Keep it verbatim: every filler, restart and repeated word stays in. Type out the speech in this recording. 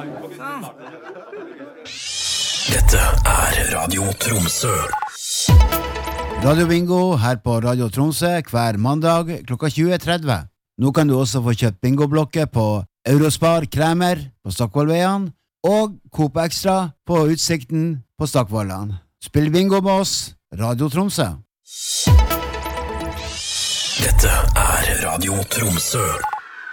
Dette er Radio Tromsø. Radio Bingo her på Radio Tromsø hver mandag klokka tjue tretti. Nå kan du også få kjøpt bingoblokker på Eurospar Kremer på Stockvollveien og Coop Extra på Utsikten på Stockvollan. Spill bingo med oss, Radio Tromsø. Dette er Radio Tromsø.